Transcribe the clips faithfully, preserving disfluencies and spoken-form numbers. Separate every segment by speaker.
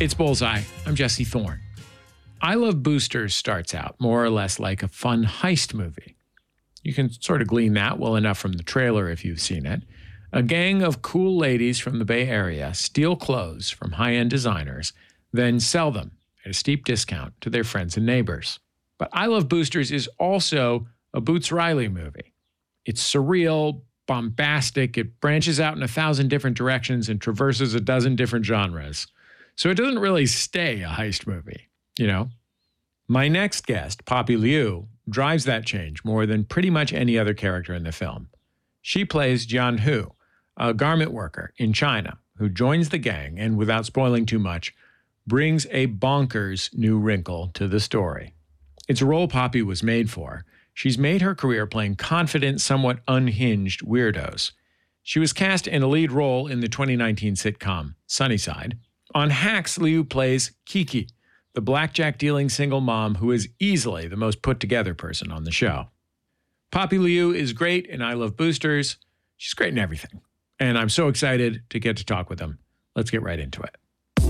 Speaker 1: It's Bullseye. I'm Jesse Thorne. I Love Boosters starts out more or less like a fun heist movie. You can sort of glean that well enough from the trailer if you've seen it. A gang of cool ladies from the Bay Area steal clothes from high-end designers, then sell them at a steep discount to their friends and neighbors. But I Love Boosters is also a Boots Riley movie. It's surreal, bombastic, it branches out in a thousand different directions and traverses a dozen different genres. So it doesn't really stay a heist movie, you know? My next guest, Poppy Liu, drives that change more than pretty much any other character in the film. She plays Jian Hu, a garment worker in China who joins the gang and, without spoiling too much, brings a bonkers new wrinkle to the story. It's a role Poppy was made for. She's made her career playing confident, somewhat unhinged weirdos. She was cast in a lead role in the twenty nineteen sitcom Sunnyside. On Hacks, Liu plays Kiki, the blackjack-dealing single mom who is easily the most put-together person on the show. Poppy Liu is great in I Love Boosters. She's great in everything. And I'm so excited to get to talk with them. Let's get right into it.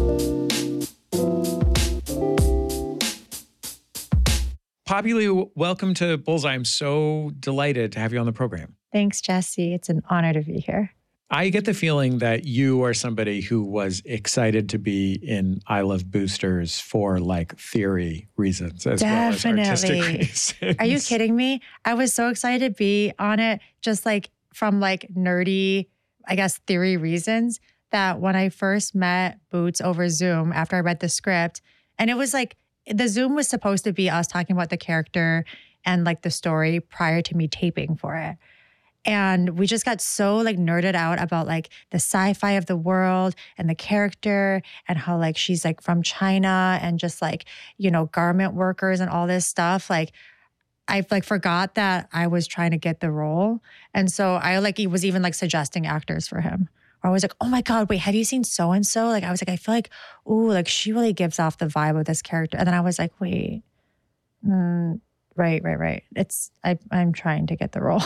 Speaker 1: Poppy Liu, welcome to Bullseye. I'm so delighted to have you on the program.
Speaker 2: Thanks, Jesse. It's an honor to be here.
Speaker 1: I get the feeling that you are somebody who was excited to be in I Love Boosters for like theory reasons as
Speaker 2: Definitely.
Speaker 1: well as artistic reasons.
Speaker 2: Are you kidding me? I was so excited to be on it just like from like nerdy, I guess, theory reasons that when I first met Boots over Zoom after I read the script, and it was like, the Zoom was supposed to be us talking about the character and like the story prior to me taping for it. And we just got so like nerded out about like the sci-fi of the world and the character and how like she's like from China and just like, you know, garment workers and all this stuff. Like I like forgot that I was trying to get the role. And so I like was even like suggesting actors for him. Or I was like, oh my God, wait, have you seen so-and-so? Like I was like, I feel like, ooh, like she really gives off the vibe of this character. And then I was like, wait, mm, Right, right, right. It's I, I'm trying to get the role,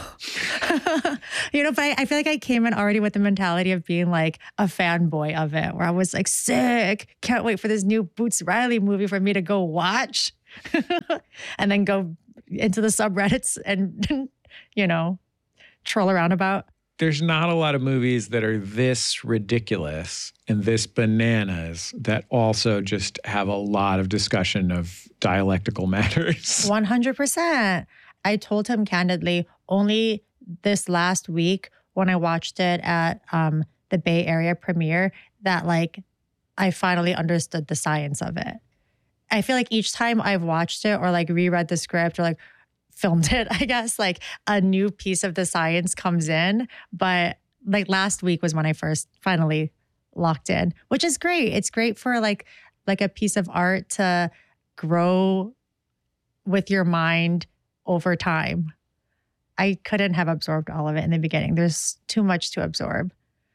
Speaker 2: you know. But I, I feel like I came in already with the mentality of being like a fanboy of it, where I was like, sick, can't wait for this new Boots Riley movie for me to go watch, and then go into the subreddits and you know troll around about.
Speaker 1: There's not a lot of movies that are this ridiculous and this bananas that also just have a lot of discussion of dialectical matters.
Speaker 2: one hundred percent. I told him candidly, only this last week when I watched it at um, the Bay Area premiere, that like I finally understood the science of it. I feel like each time I've watched it or like reread the script or like filmed it, I guess, like a new piece of the science comes in. But like last week was when I first finally locked in, which is great. It's great for like like a piece of art to grow with your mind over time. I couldn't have absorbed all of it in the beginning. There's too much to absorb.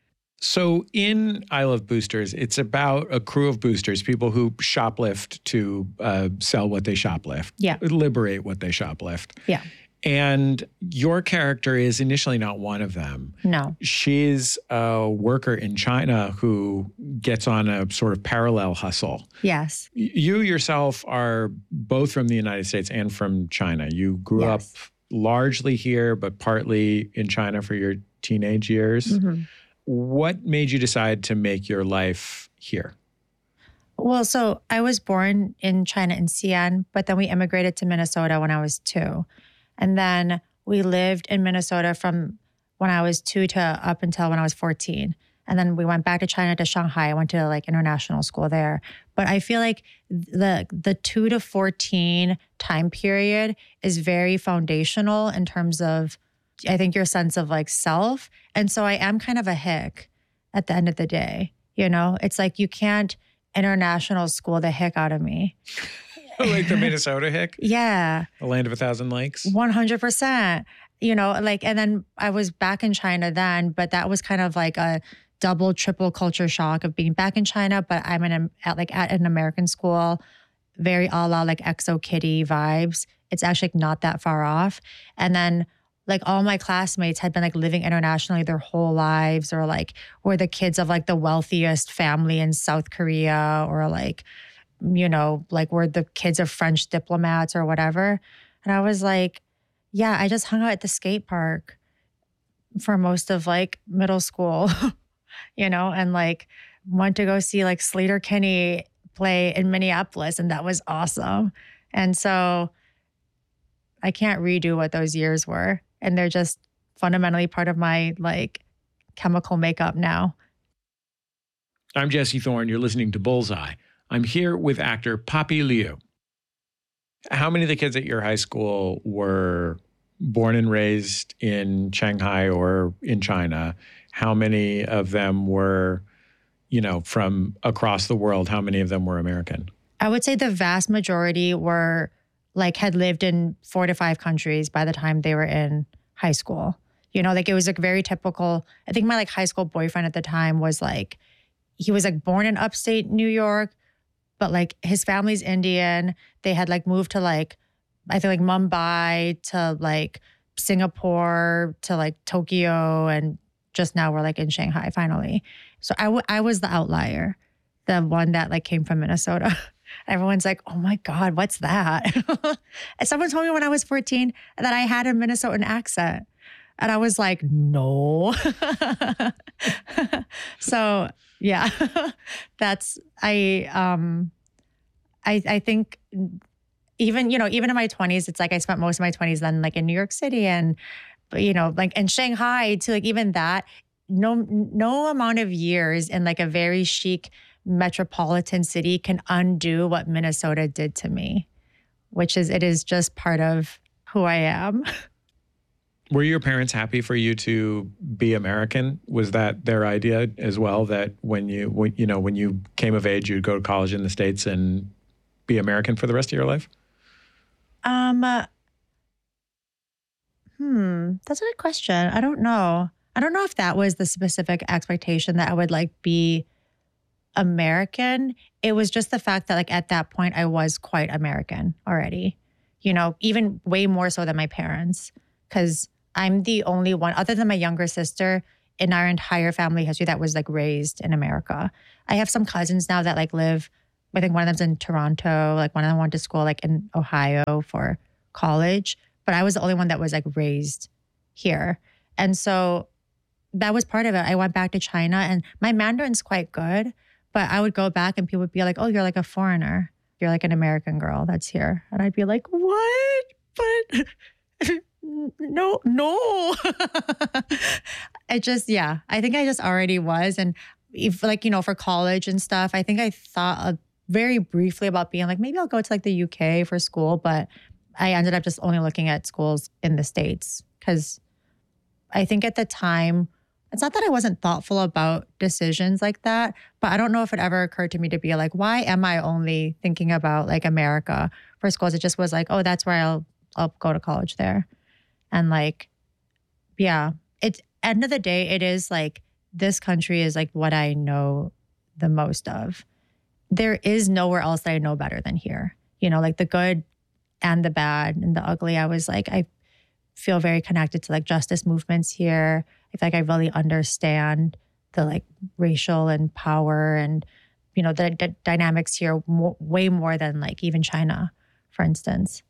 Speaker 1: So in I Love Boosters, it's about a crew of boosters, people who shoplift to uh, sell what they shoplift,
Speaker 2: yeah.
Speaker 1: liberate what they shoplift.
Speaker 2: Yeah.
Speaker 1: And your character is initially not one of them.
Speaker 2: No.
Speaker 1: She's a worker in China who gets on a sort of parallel hustle.
Speaker 2: Yes.
Speaker 1: You yourself are both from the United States and from China. You grew
Speaker 2: yes.
Speaker 1: up largely here, but partly in China for your teenage years.
Speaker 2: Mm-hmm.
Speaker 1: What made you decide to make your life here?
Speaker 2: Well, so I was born in China in Xi'an, but then we immigrated to Minnesota when I was two. And then we lived in Minnesota from when I was two to up until when I was fourteen. And then we went back to China to Shanghai. I went to like international school there. But I feel like the the two to fourteen time period is very foundational in terms of, I think, your sense of like self. And so I am kind of a hick at the end of the day. You know, it's like you can't international school the hick out of me.
Speaker 1: Like the Minnesota hick?
Speaker 2: Yeah.
Speaker 1: The land of a thousand lakes?
Speaker 2: one hundred percent. You know, like, and then I was back in China then, but that was kind of like a double, triple culture shock of being back in China, but I'm in a, at like at an American school, very a la like Exo Kitty vibes. It's actually not that far off. And then like all my classmates had been like living internationally their whole lives, or like were the kids of like the wealthiest family in South Korea, or like, you know, like were the kids of French diplomats or whatever. And I was like, yeah, I just hung out at the skate park for most of like middle school, you know, and like went to go see like Slater Kinney play in Minneapolis. And that was awesome. And so I can't redo what those years were. And they're just fundamentally part of my like chemical makeup now.
Speaker 1: I'm Jesse Thorne. You're listening to Bullseye. I'm here with actor Poppy Liu. How many of the kids at your high school were born and raised in Shanghai or in China? How many of them were, you know, from across the world? How many of them were American?
Speaker 2: I would say the vast majority were like had lived in four to five countries by the time they were in high school. You know, like it was like very typical. I think my like high school boyfriend at the time was like, he was like born in upstate New York, but like his family's Indian. They had like moved to like, I think like Mumbai to like Singapore to like Tokyo. And just now we're like in Shanghai finally. So I, w- I was the outlier, the one that like came from Minnesota. Everyone's like, oh my God, what's that? And someone told me when I was fourteen that I had a Minnesotan accent. And I was like, no. So yeah, that's, I, um, I, I think even, you know, even in my twenties, it's like I spent most of my twenties then like in New York City and, you know, like in Shanghai to like even that, no, no amount of years in like a very chic metropolitan city can undo what Minnesota did to me, which is, it is just part of who I am.
Speaker 1: Were your parents happy for you to be American? Was that their idea as well? That when you, when, you know, when you came of age, you'd go to college in the States and be American for the rest of your life?
Speaker 2: Um, uh, hmm, that's a good question. I don't know. I don't know if that was the specific expectation that I would like be American. It was just the fact that like at that point I was quite American already, you know, even way more so than my parents, because I'm the only one other than my younger sister in our entire family history that was like raised in America. I have some cousins now that like live, I think one of them's in Toronto, like one of them went to school like in Ohio for college, but I was the only one that was like raised here. And so that was part of it. I went back to China and my Mandarin's quite good, but I would go back and people would be like, oh, you're like a foreigner. You're like an American girl that's here. And I'd be like, what? But no, no. It just, yeah, I think I just already was. And if like, you know, for college and stuff, I think I thought uh, very briefly about being like, maybe I'll go to like the U K for school. But I ended up just only looking at schools in the States because I think at the time, it's not that I wasn't thoughtful about decisions like that, but I don't know if it ever occurred to me to be like, why am I only thinking about like America for schools? It just was like, oh, that's where I'll I'll go to college there. And like, yeah, it's end of the day, it is like, this country is like what I know the most of. There is nowhere else that I know better than here. You know, like the good and the bad and the ugly. I was like, I feel very connected to like justice movements here. I feel like I really understand the like racial and power and, you know, the d- dynamics here mo- way more than like even China, for instance.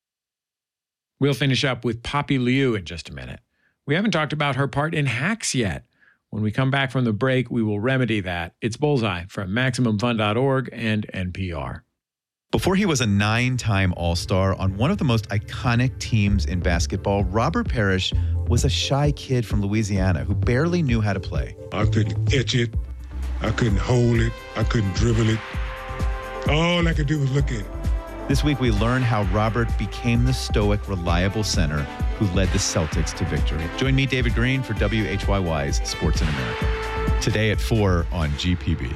Speaker 1: We'll finish up with Poppy Liu in just a minute. We haven't talked about her part in Hacks yet. When we come back from the break, we will remedy that. It's Bullseye from Maximum Fun dot org and N P R.
Speaker 3: Before he was a nine-time All-Star on one of the most iconic teams in basketball, Robert Parrish was a shy kid from Louisiana who barely knew how to play.
Speaker 4: I couldn't catch it. I couldn't hold it. I couldn't dribble it. All I could do was look at it.
Speaker 3: This week, we learn how Robert became the stoic, reliable center who led the Celtics to victory. Join me, David Green, for W H Y Y's Sports in America. Today at four on G P B.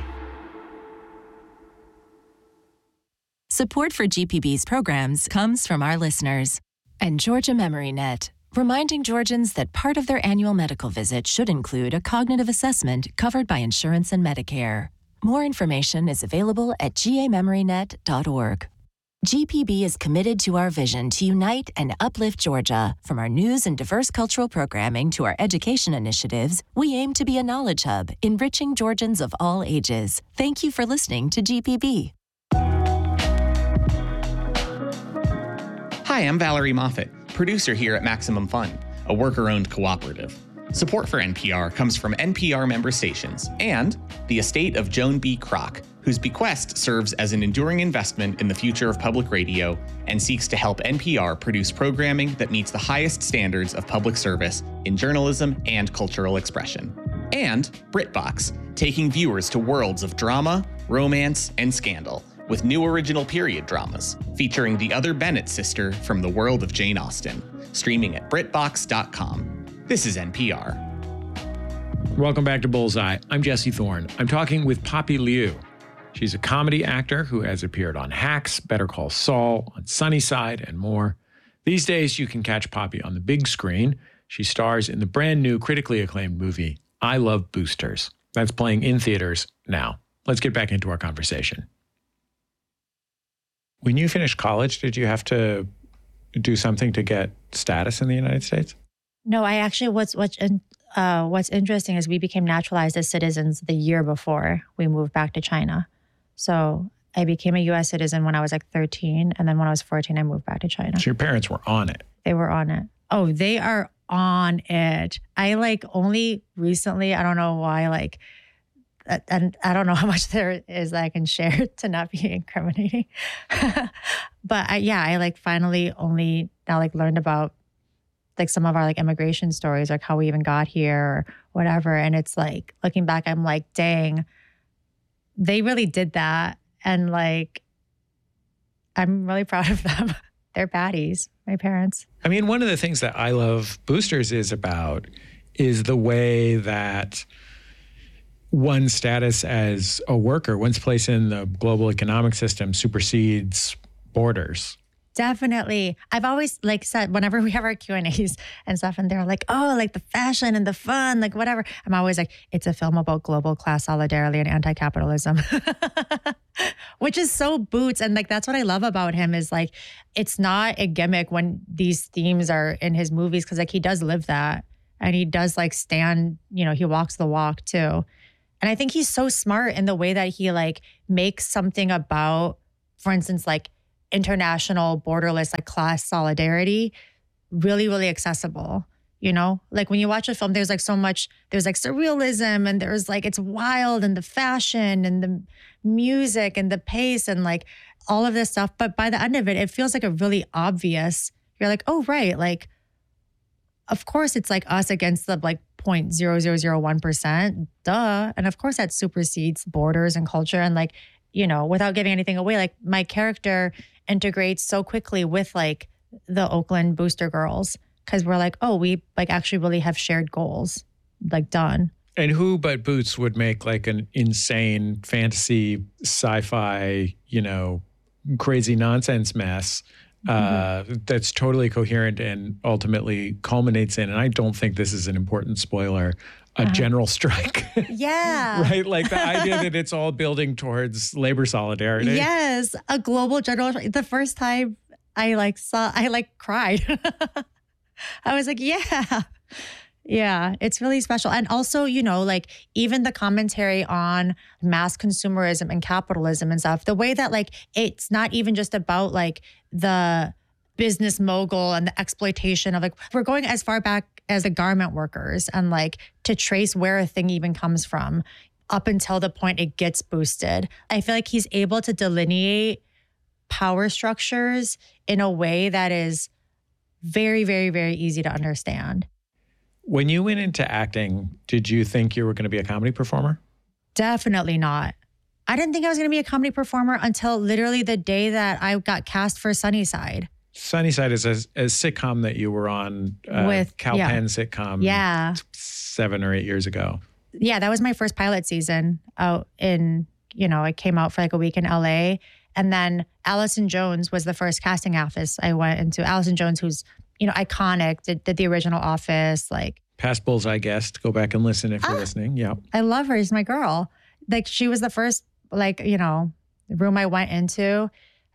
Speaker 5: Support for G P B's programs comes from our listeners and Georgia MemoryNet, reminding Georgians that part of their annual medical visit should include a cognitive assessment covered by insurance and Medicare. More information is available at G A memory net dot org. G P B is committed to our vision to unite and uplift Georgia. From our news and diverse cultural programming to our education initiatives, we aim to be a knowledge hub, enriching Georgians of all ages. Thank you for listening to G P B.
Speaker 6: Hi, I'm Valerie Moffett, producer here at Maximum Fun, a worker-owned cooperative. Support for N P R comes from N P R member stations and the estate of Joan B. Kroc, whose bequest serves as an enduring investment in the future of public radio and seeks to help N P R produce programming that meets the highest standards of public service in journalism and cultural expression. And BritBox, taking viewers to worlds of drama, romance, and scandal, with new original period dramas featuring the other Bennett sister from the world of Jane Austen, streaming at Brit Box dot com. This is N P R.
Speaker 1: Welcome back to Bullseye. I'm Jesse Thorne. I'm talking with Poppy Liu. She's a comedy actor who has appeared on Hacks, Better Call Saul, on Sunnyside, and more. These days, you can catch Poppy on the big screen. She stars in the brand new, critically acclaimed movie, I Love Boosters. That's playing in theaters now. Let's get back into our conversation. When you finished college, did you have to do something to get status in the United States?
Speaker 2: No, I actually, what's, what's, uh, what's interesting is we became naturalized as citizens the year before we moved back to China. So I became a U S citizen when I was like thirteen. And then when I was fourteen, I moved back to China.
Speaker 1: So your parents were on it.
Speaker 2: They were on it. Oh, they are on it. I like only recently, I don't know why, like, and I don't know how much there is that I can share to not be incriminating. But I, yeah, I like finally only now like learned about like some of our like immigration stories, like how we even got here or whatever. And it's like, looking back, I'm like, dang, they really did that. And like, I'm really proud of them. They're baddies, my parents.
Speaker 1: I mean, one of the things that I Love Boosters is about is the way that one's status as a worker, one's place in the global economic system supersedes borders.
Speaker 2: Definitely. I've always like said, whenever we have our Q and A's and stuff, and they're like, oh, like the fashion and the fun, like whatever. I'm always like, it's a film about global class solidarity and anti-capitalism, which is so Boots. And like, that's what I love about him is like, it's not a gimmick when these themes are in his movies. Cause like he does live that and he does like stand, you know, he walks the walk too. And I think he's so smart in the way that he like makes something about, for instance, like international borderless like class solidarity really, really accessible. You know, like when you watch a film, there's like so much, there's like surrealism and there's like, it's wild and the fashion and the music and the pace and like all of this stuff. But by the end of it, it feels like a really obvious, you're like, oh, right. Like, of course it's like us against the like zero point zero zero zero one percent, duh. And of course that supersedes borders and culture. And like, you know, without giving anything away, like my character integrates so quickly with like the Oakland Booster girls because we're like, oh, we like actually really have shared goals, like done.
Speaker 1: And who but Boots would make like an insane fantasy sci-fi, you know, crazy nonsense mess uh, mm-hmm. that's totally coherent and ultimately culminates in, and I don't think this is an important spoiler, a uh-huh. general strike.
Speaker 2: Yeah.
Speaker 1: Right? Like the idea that it's all building towards labor solidarity.
Speaker 2: Yes. A global general strike. The first time I like saw, I like cried. I was like, yeah. Yeah, it's really special. And also, you know, like even the commentary on mass consumerism and capitalism and stuff, the way that like, it's not even just about like the business mogul and the exploitation of like, we're going as far back as the garment workers and like to trace where a thing even comes from up until the point it gets boosted. I feel like he's able to delineate power structures in a way that is very, very, very easy to understand.
Speaker 1: When you went into acting, did you think you were going to be a comedy performer?
Speaker 2: Definitely not. I didn't think I was going to be a comedy performer until literally the day that I got cast for Sunnyside.
Speaker 1: Sunnyside is a, a sitcom that you were on uh, with Cal yeah. Penn sitcom
Speaker 2: yeah.
Speaker 1: seven or eight years ago.
Speaker 2: Yeah, that was my first pilot season out in, you know, it came out for like a week in L A. And then Allison Jones was the first casting office I went into. Allison Jones, who's, you know, iconic, did, did the original Office, like.
Speaker 1: Past Bullseye guest. Go back and listen if you're ah, listening. Yeah.
Speaker 2: I love her. She's my girl. Like she was the first, like, you know, room I went into.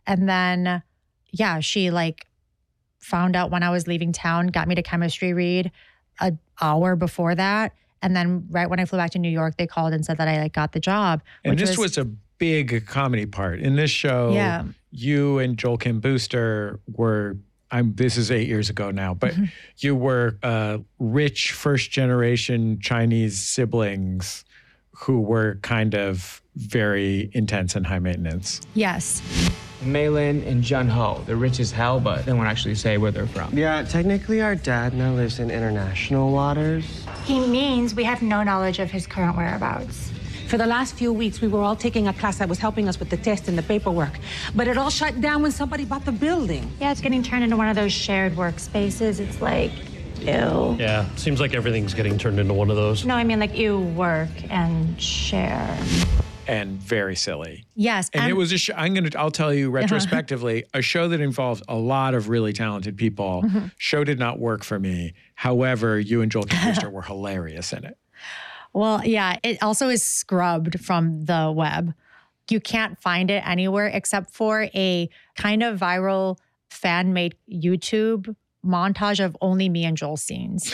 Speaker 2: And then, yeah, she like found out when I was leaving town, got me to chemistry read an hour before that. And then right when I flew back to New York, they called and said that I like got the job.
Speaker 1: And this was, was a big comedy part. In this show,
Speaker 2: yeah.
Speaker 1: you and Joel Kim Booster were, I'm, this is eight years ago now, but mm-hmm. you were uh, rich first generation Chinese siblings who were kind of very intense and high maintenance.
Speaker 2: Yes.
Speaker 7: Maylin and Jun Ho. They're rich as hell, but they won't actually say where they're from.
Speaker 8: Yeah, technically our dad now lives in international waters.
Speaker 9: He means we have no knowledge of his current whereabouts.
Speaker 10: For the last few weeks, we were all taking a class that was helping us with the test and the paperwork. But it all shut down when somebody bought the building.
Speaker 9: Yeah, it's getting turned into one of those shared workspaces. It's like, ew.
Speaker 11: Yeah, seems like everything's getting turned into one of those.
Speaker 9: No, I mean like you work and share.
Speaker 1: And very silly.
Speaker 2: Yes.
Speaker 1: And, and it was a show, I'm going to, I'll tell you retrospectively, uh-huh. a show that involved a lot of really talented people. Mm-hmm. Show did not work for me. However, you and Joel Kim Booster were hilarious in it.
Speaker 2: Well, yeah, it also is scrubbed from the web. You can't find it anywhere except for a kind of viral fan-made YouTube montage of only me and Joel scenes.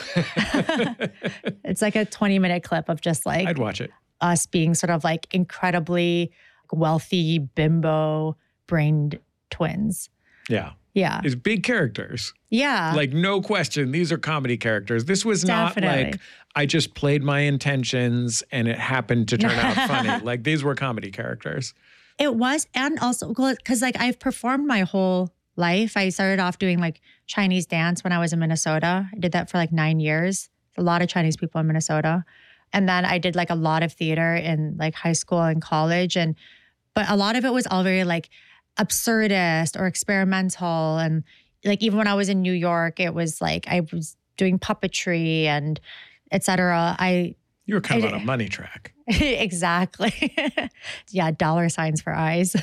Speaker 2: It's like a twenty minute clip of just like
Speaker 1: I'd watch it.
Speaker 2: Us being sort of like incredibly wealthy bimbo brained twins.
Speaker 1: Yeah.
Speaker 2: Yeah.
Speaker 1: It's big characters.
Speaker 2: Yeah.
Speaker 1: Like no question. These are comedy characters. This was not
Speaker 2: Definitely.
Speaker 1: like I just played my intentions and it happened to turn out funny. Like these were comedy characters.
Speaker 2: It was. And also because like I've performed my whole life. I started off doing like Chinese dance when I was in Minnesota. I did that for like nine years. A lot of Chinese people in Minnesota. And then I did like a lot of theater in like high school and college. And, but a lot of it was all very like absurdist or experimental. And like, even when I was in New York, it was like, I was doing puppetry and et cetera. I,
Speaker 1: you were kind
Speaker 2: I,
Speaker 1: of on a money track.
Speaker 2: Exactly. Yeah. Dollar signs for eyes.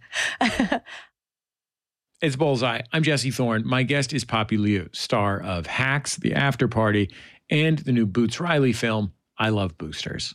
Speaker 1: It's Bullseye. I'm Jesse Thorne. My guest is Poppy Liu, star of Hacks, The After Party, and the new Boots Riley film, I Love Boosters.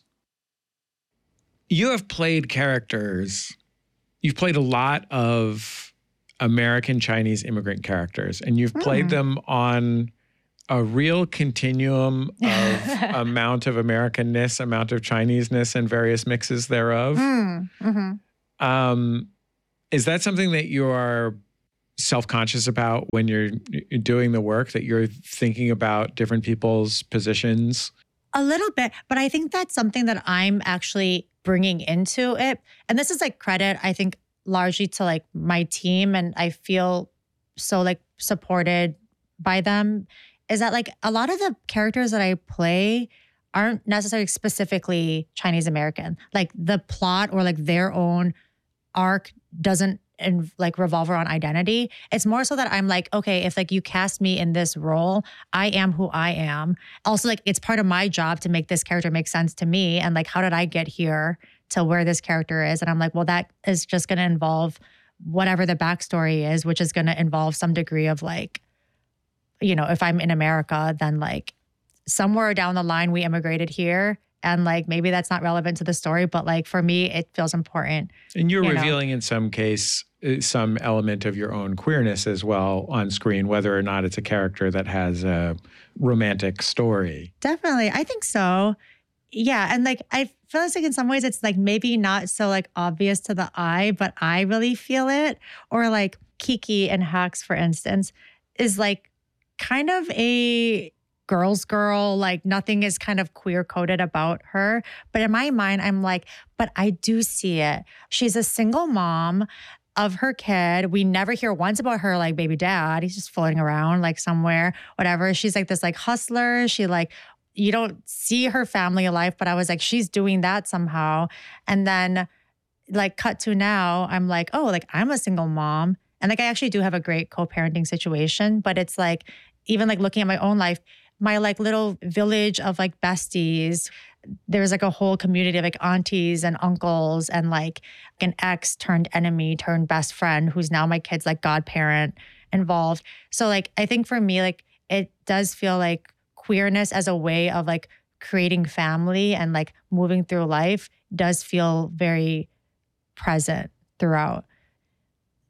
Speaker 1: You have played characters, you've played a lot of American Chinese immigrant characters, and you've played mm. them on a real continuum of amount of Americanness, amount of Chineseness, and various mixes thereof.
Speaker 2: Mm. Mm-hmm.
Speaker 1: Um, is that something that you are self-conscious about when you're doing the work, that you're thinking about different people's positions?
Speaker 2: A little bit, but I think that's something that I'm actually bringing into it. And this is like credit, I think, largely to like my team. And I feel so like supported by them, is that like a lot of the characters that I play aren't necessarily specifically Chinese American. Like the plot or like their own arc doesn't and like revolve around identity. It's more so that I'm like, okay, if like you cast me in this role, I am who I am. Also, like it's part of my job to make this character make sense to me. And like, how did I get here to where this character is? And I'm like, well, that is just going to involve whatever the backstory is, which is going to involve some degree of like, you know, if I'm in America, then like somewhere down the line, we immigrated here. And like, maybe that's not relevant to the story, but like for me, it feels important.
Speaker 1: And you're
Speaker 2: you
Speaker 1: revealing
Speaker 2: know?
Speaker 1: in some case, some element of your own queerness as well on screen, whether or not it's a character that has a romantic story.
Speaker 2: Definitely. I think so. Yeah. And like, I feel like in some ways it's like maybe not so like obvious to the eye, but I really feel it. Or like Kiki in Hacks, for instance, is like kind of a girl's girl, like nothing is kind of queer coded about her. But in my mind, I'm like, but I do see it. She's a single mom of her kid. We never hear once about her like baby dad. He's just floating around like somewhere, whatever. She's like this like hustler. She like, you don't see her family life, but I was like, she's doing that somehow. And then like cut to now, I'm like, oh, like I'm a single mom. And like, I actually do have a great co-parenting situation, but it's like, even like looking at my own life, my like little village of like besties, there's like a whole community of like aunties and uncles and like an ex turned enemy turned best friend who's now my kid's like godparent involved. So like, I think for me, like it does feel like queerness as a way of like creating family and like moving through life does feel very present throughout.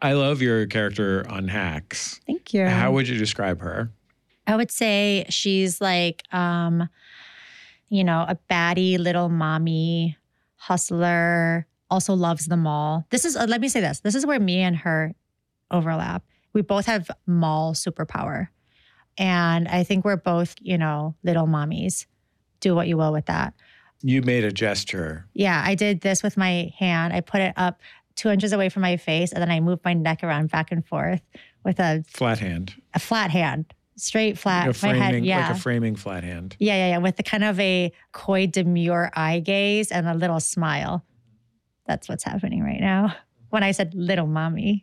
Speaker 1: I love your character on Hacks.
Speaker 2: Thank you.
Speaker 1: How would you describe her?
Speaker 2: I would say she's like, um, you know, a batty little mommy, hustler, also loves the mall. This is, uh, let me say this. This is where me and her overlap. We both have mall superpower. And I think we're both, you know, little mommies. Do what you will with that.
Speaker 1: You made a gesture.
Speaker 2: Yeah, I did this with my hand. I put it up two inches away from my face, and then I moved my neck around back and forth with a
Speaker 1: flat hand.
Speaker 2: A flat hand, straight flat.
Speaker 1: Like a framing,
Speaker 2: my head, yeah.
Speaker 1: like a framing flat hand.
Speaker 2: Yeah, yeah, yeah. With the kind of a coy, demure eye gaze and a little smile. That's what's happening right now. When I said little mommy.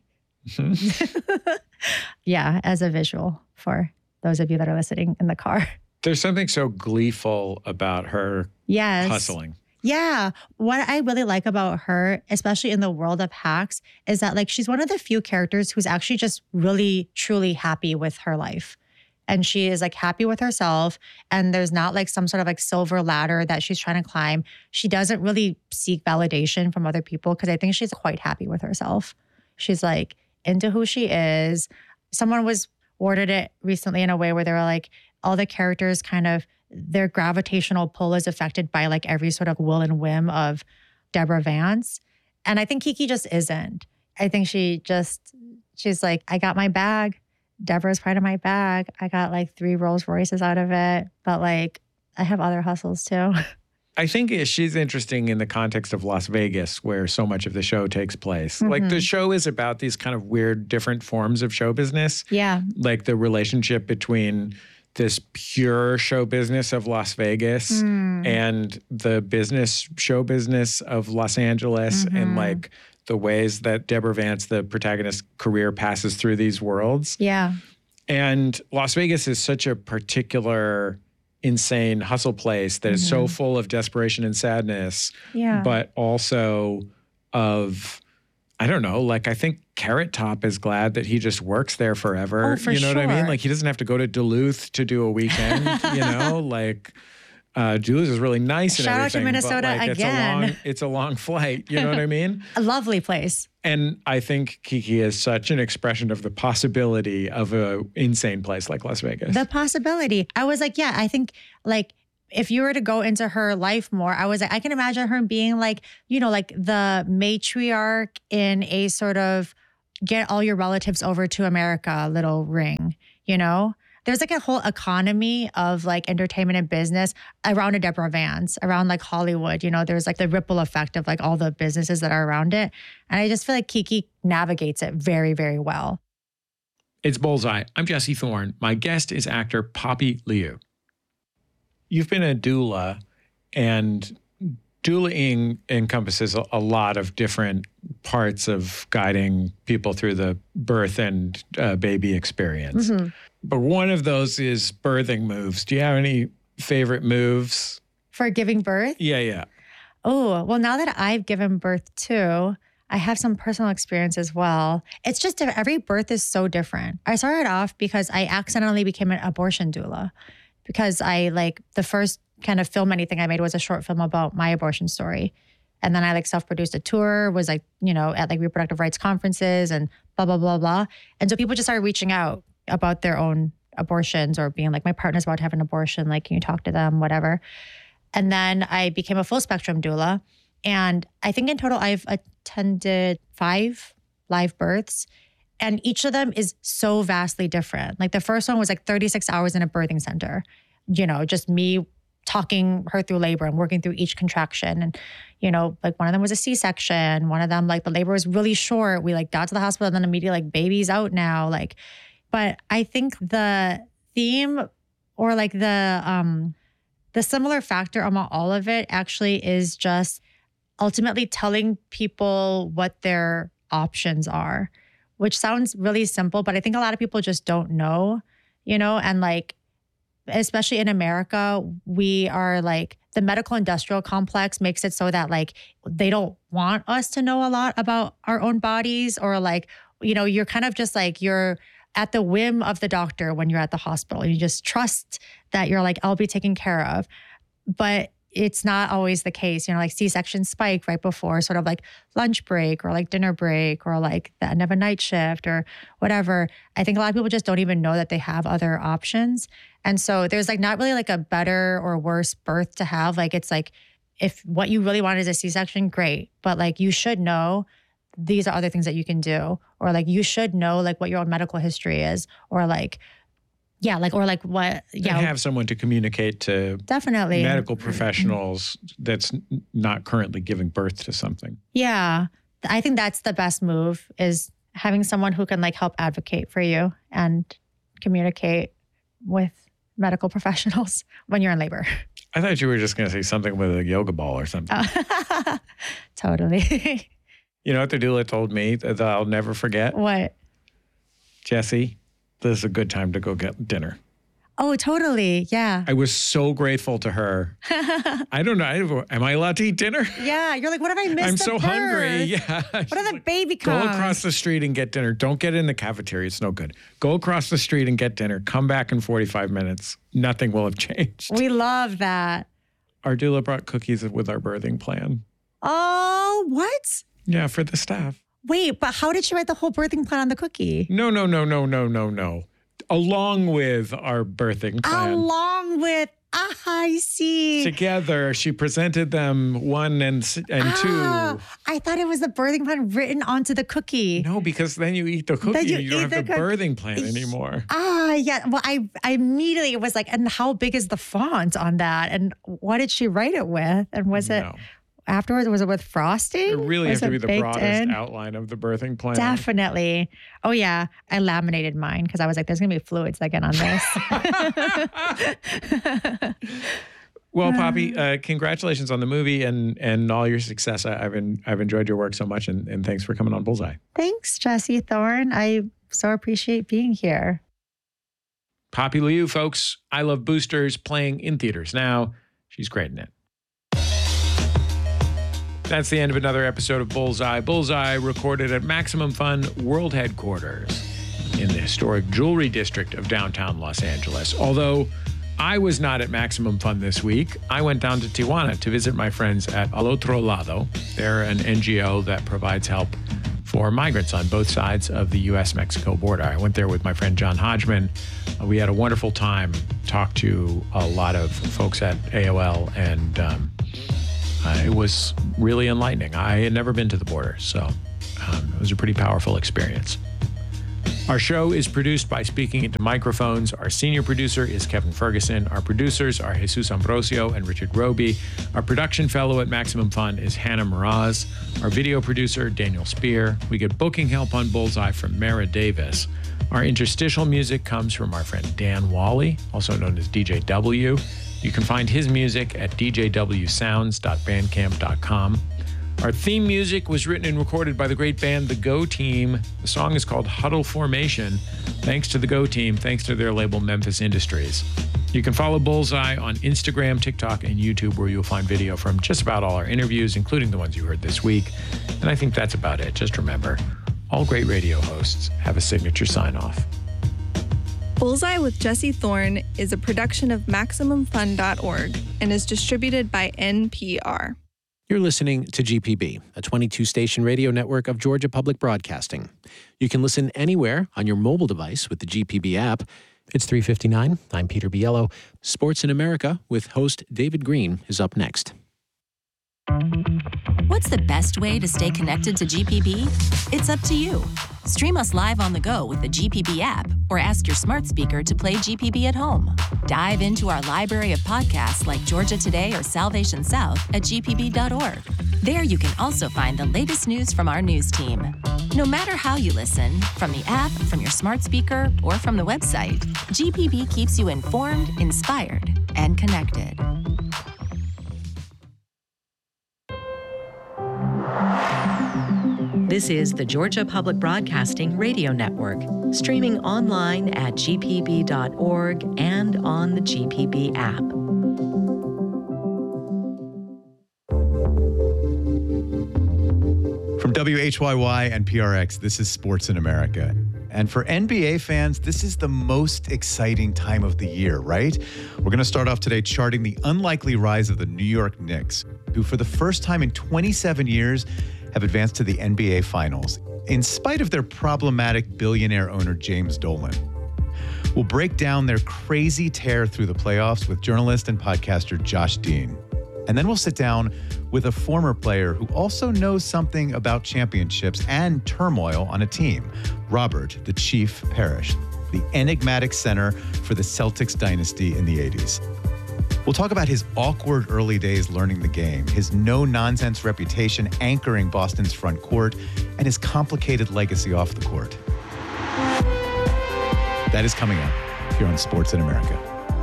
Speaker 2: Yeah, as a visual for those of you that are listening in the car.
Speaker 1: There's something so gleeful about her
Speaker 2: yes.
Speaker 1: hustling.
Speaker 2: Yeah. What I really like about her, especially in the world of Hacks, is that like she's one of the few characters who's actually just really, truly happy with her life. And she is like happy with herself. And there's not like some sort of like silver ladder that she's trying to climb. She doesn't really seek validation from other people because I think she's quite happy with herself. She's like into who she is. Someone was worded it recently in a way where they were like, all the characters kind of, their gravitational pull is affected by like every sort of will and whim of Deborah Vance. And I think Kiki just isn't. I think she just, she's like, I got my bag. Deborah's part of my bag. I got like three Rolls Royces out of it, but like I have other hustles too.
Speaker 1: I think she's interesting in the context of Las Vegas, where so much of the show takes place. Mm-hmm. Like the show is about these kind of weird, different forms of show business.
Speaker 2: Yeah.
Speaker 1: Like the relationship between this pure show business of Las Vegas mm. and the business, show business of Los Angeles mm-hmm. and like the ways that Deborah Vance, the protagonist's career passes through these worlds.
Speaker 2: Yeah.
Speaker 1: And Las Vegas is such a particular insane hustle place that mm-hmm. is so full of desperation and sadness,
Speaker 2: yeah.
Speaker 1: but also of, I don't know, like I think Carrot Top is glad that he just works there forever.
Speaker 2: Oh, for
Speaker 1: you know
Speaker 2: sure.
Speaker 1: what I mean? Like he doesn't have to go to Duluth to do a weekend, you know? Like uh, Duluth is really nice and
Speaker 2: Shout
Speaker 1: everything.
Speaker 2: out to Minnesota
Speaker 1: but like,
Speaker 2: again.
Speaker 1: It's a, long, it's a long flight, you know what I mean?
Speaker 2: A lovely place.
Speaker 1: And I think Kiki is such an expression of the possibility of an insane place like Las Vegas.
Speaker 2: The possibility. I was like, yeah, I think like if you were to go into her life more, I was like, I can imagine her being like, you know, like the matriarch in a sort of get all your relatives over to America little ring, you know? There's like a whole economy of like entertainment and business around a Deborah Vance, around like Hollywood. You know, there's like the ripple effect of like all the businesses that are around it. And I just feel like Kiki navigates it very, very well.
Speaker 1: It's Bullseye. I'm Jesse Thorne. My guest is actor Poppy Liu. You've been a doula, and doulaing encompasses a, a lot of different parts of guiding people through the birth and uh, baby experience. Mm-hmm. But one of those is birthing moves. Do you have any favorite moves?
Speaker 2: For giving birth?
Speaker 1: Yeah, yeah.
Speaker 2: Oh, well, now that I've given birth too, I have some personal experience as well. It's just every birth is so different. I started off because I accidentally became an abortion doula. Because I like the first kind of film anything I made was a short film about my abortion story. And then I like self-produced a tour, was like, you know, at like reproductive rights conferences and blah, blah, blah, blah. And so people just started reaching out about their own abortions or being like, my partner's about to have an abortion. Like, can you talk to them? Whatever. And then I became a full spectrum doula. And I think in total I've attended five live births. And each of them is so vastly different. Like the first one was like thirty-six hours in a birthing center. You know, just me talking her through labor and working through each contraction. And, you know, like one of them was a C-section. One of them, like the labor was really short. We like got to the hospital and then immediately like baby's out now. Like, but I think the theme or like the, um, the similar factor among all of it actually is just ultimately telling people what their options are. Which sounds really simple, but I think a lot of people just don't know, you know, and like, especially in America, we are like, the medical industrial complex makes it so that like, they don't want us to know a lot about our own bodies or like, you know, you're kind of just like, you're at the whim of the doctor when you're at the hospital. You just trust that you're like, I'll be taken care of. But it's not always the case. You know, like C-section spike right before sort of like lunch break or like dinner break or like the end of a night shift or whatever. I think a lot of people just don't even know that they have other options. And so there's like not really like a better or worse birth to have. Like it's like, if what you really want is a C-section, great. But like you should know these are other things that you can do. Or like you should know like what your own medical history is. Or like, yeah, like, or like what, yeah.
Speaker 1: And have someone to communicate to
Speaker 2: definitely
Speaker 1: medical professionals that's not currently giving birth to something.
Speaker 2: Yeah. I think that's the best move is having someone who can like help advocate for you and communicate with medical professionals when you're in labor.
Speaker 1: I thought you were just going to say something with a yoga ball or something.
Speaker 2: Oh. Totally.
Speaker 1: You know what the doula told me that I'll never forget?
Speaker 2: What?
Speaker 1: Jesse, this is a good time to go get dinner.
Speaker 2: Oh, totally. Yeah.
Speaker 1: I was so grateful to her. I don't know. Am I allowed to eat dinner?
Speaker 2: Yeah. You're like, what have I missed?
Speaker 1: I'm so
Speaker 2: birth?
Speaker 1: hungry. Yeah.
Speaker 2: What are the baby comes?
Speaker 1: Go across the street and get dinner. Don't get in the cafeteria. It's no good. Go across the street and get dinner. Come back in forty-five minutes. Nothing will have changed.
Speaker 2: We love that.
Speaker 1: Our doula brought cookies with our birthing plan.
Speaker 2: Oh, what?
Speaker 1: Yeah, for the staff.
Speaker 2: Wait, but how did she write the whole birthing plan on the cookie?
Speaker 1: No, no, no, no, no, no, no. Along with our birthing plan.
Speaker 2: Along with, ah, I see.
Speaker 1: Together, she presented them one and and
Speaker 2: ah,
Speaker 1: two.
Speaker 2: I thought it was the birthing plan written onto the cookie.
Speaker 1: No, because then you eat the cookie
Speaker 2: Then you
Speaker 1: and you don't
Speaker 2: eat
Speaker 1: have the,
Speaker 2: the cook-
Speaker 1: birthing plan anymore.
Speaker 2: Ah, yeah. Well, I, I immediately was like, and how big is the font on that? And what did she write it with? And was it...
Speaker 1: No.
Speaker 2: Afterwards, was it with frosting?
Speaker 1: It really
Speaker 2: was
Speaker 1: have to be
Speaker 2: it
Speaker 1: the
Speaker 2: baked
Speaker 1: broadest
Speaker 2: in?
Speaker 1: outline of the birthing plan.
Speaker 2: Definitely. Oh, yeah. I laminated mine because I was like, there's going to be fluids that get on this.
Speaker 1: Well, Poppy, uh, congratulations on the movie and and all your success. I, I've en- I've enjoyed your work so much, and, and thanks for coming on Bullseye.
Speaker 2: Thanks, Jesse Thorne. I so appreciate being here.
Speaker 1: Poppy Liu, folks. I Love Boosters, playing in theaters now. She's great in it. That's the end of another episode of Bullseye. Bullseye recorded at Maximum Fun World Headquarters in the historic Jewelry District of downtown Los Angeles. Although I was not at Maximum Fun this week, I went down to Tijuana to visit my friends at Al Otro Lado. They're an N G O that provides help for migrants on both sides of the U S Mexico border. I went there with my friend John Hodgman. Uh, we had a wonderful time, talked to a lot of folks at A O L, and um, uh, it was really enlightening. I had never been to the border, so um, it was a pretty powerful experience. Our show is produced by Speaking Into Microphones. Our senior producer is Kevin Ferguson. Our producers are Jesus Ambrosio and Richard Roby. Our production fellow at Maximum Fun is Hannah Meraz. Our video producer, Daniel Spear. We get booking help on Bullseye from Mara Davis. Our interstitial music comes from our friend Dan Wally, also known as D J W. You can find his music at d j w sounds dot bandcamp dot com. Our theme music was written and recorded by the great band The Go Team. The song is called Huddle Formation. Thanks to The Go Team, thanks to their label Memphis Industries. You can follow Bullseye on Instagram, TikTok, and YouTube, where you'll find video from just about all our interviews, including the ones you heard this week. And I think that's about it. Just remember, all great radio hosts have a signature sign-off.
Speaker 12: Bullseye with Jesse Thorne is a production of Maximum Fun dot org and is distributed by N P R.
Speaker 13: You're listening to G P B, a twenty-two station radio network of Georgia Public Broadcasting. You can listen anywhere on your mobile device with the G P B app. It's three fifty-nine. I'm Peter Biello. Sports in America with host David Green is up next.
Speaker 5: What's the best way to stay connected to G P B? It's up to you. Stream us live on the go with the G P B app or ask your smart speaker to play G P B at home. Dive into our library of podcasts like Georgia Today or Salvation South at g p b dot org. There you can also find the latest news from our news team. No matter how you listen, from the app, from your smart speaker, or from the website, G P B keeps you informed, inspired, and connected.
Speaker 14: This is the Georgia Public Broadcasting Radio Network, streaming online at g p b dot org and on the G P B app.
Speaker 3: From W H Y Y and P R X, this is Sports in America. And for N B A fans, this is the most exciting time of the year, right? We're going to start off today charting the unlikely rise of the New York Knicks, who for the first time in twenty-seven years have advanced to the N B A Finals, in spite of their problematic billionaire owner James Dolan. We'll break down their crazy tear through the playoffs with journalist and podcaster Josh Dean. And then we'll sit down with a former player who also knows something about championships and turmoil on a team, Robert the Chief Parrish, the enigmatic center for the Celtics dynasty in the eighties. We'll talk about his awkward early days learning the game, his no-nonsense reputation anchoring Boston's front court, and his complicated legacy off the court. That is coming up here on Sports in America.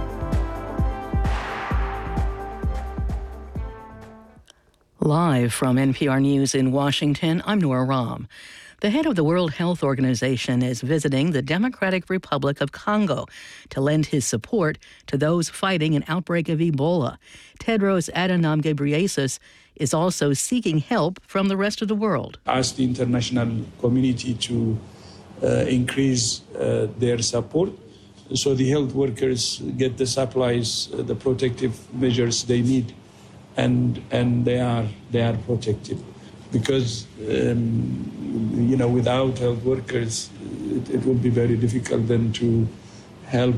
Speaker 15: Live from N P R News in Washington, I'm Nora Rahm. The head of the World Health Organization is visiting the Democratic Republic of Congo to lend his support to those fighting an outbreak of Ebola. Tedros Adhanom Ghebreyesus is also seeking help from the rest of the world.
Speaker 16: Ask the international community to uh, increase uh, their support so the health workers get the supplies, uh, the protective measures they need. And and they are they are protected, because um, you know without health workers, it, it will be very difficult then to help.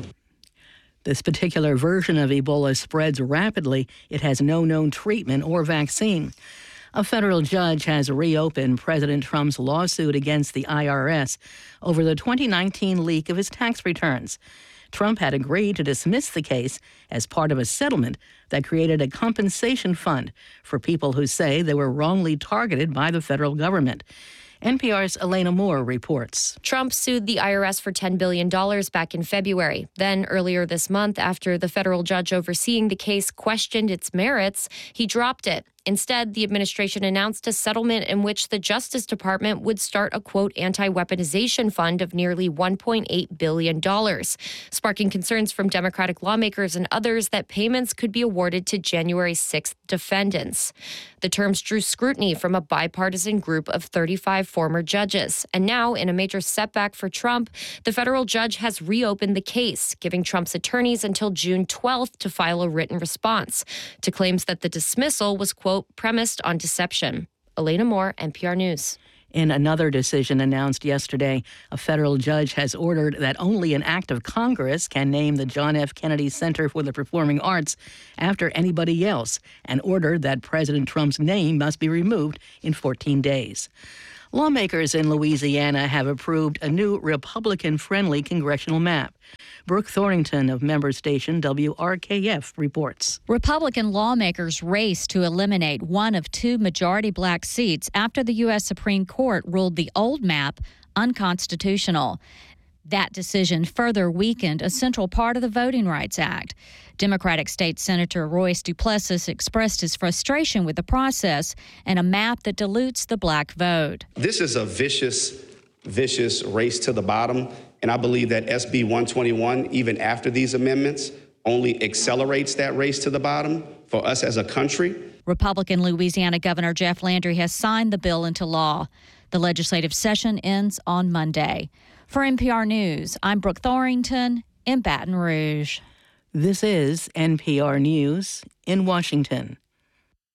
Speaker 15: This particular version of Ebola spreads rapidly. It has no known treatment or vaccine. A federal judge has reopened President Trump's lawsuit against the I R S over the twenty nineteen leak of his tax returns. Trump had agreed to dismiss the case as part of a settlement that created a compensation fund for people who say they were wrongly targeted by the federal government. N P R's Elena Moore reports.
Speaker 17: Trump sued the I R S for ten billion dollars back in February. Then, earlier this month, after the federal judge overseeing the case questioned its merits, he dropped it. Instead, the administration announced a settlement in which the Justice Department would start a, quote, anti-weaponization fund of nearly one point eight billion dollars, sparking concerns from Democratic lawmakers and others that payments could be awarded to January sixth defendants. The terms drew scrutiny from a bipartisan group of thirty-five former judges. And now, in a major setback for Trump, the federal judge has reopened the case, giving Trump's attorneys until June twelfth to file a written response to claims that the dismissal was, quote, premised on deception. Elena Moore, N P R News.
Speaker 15: In another decision announced yesterday, a federal judge has ordered that only an act of Congress can name the John F. Kennedy Center for the Performing Arts after anybody else, and ordered that President Trump's name must be removed in fourteen days. Lawmakers in Louisiana have approved a new Republican-friendly congressional map. Brooke Thorrington of member station W R K F reports.
Speaker 18: Republican lawmakers race to eliminate one of two majority black seats after the U S Supreme Court ruled the old map unconstitutional. That decision further weakened a central part of the Voting Rights Act. Democratic State Senator Royce Duplessis expressed his frustration with the process and a map that dilutes the black vote.
Speaker 19: This is a vicious, vicious race to the bottom, and I believe that S B one twenty-one, even after these amendments, only accelerates that race to the bottom for us as a country.
Speaker 18: Republican Louisiana Governor Jeff Landry has signed the bill into law. The legislative session ends on Monday. For N P R News, I'm Brooke Thorrington in Baton Rouge.
Speaker 15: This is N P R News in Washington.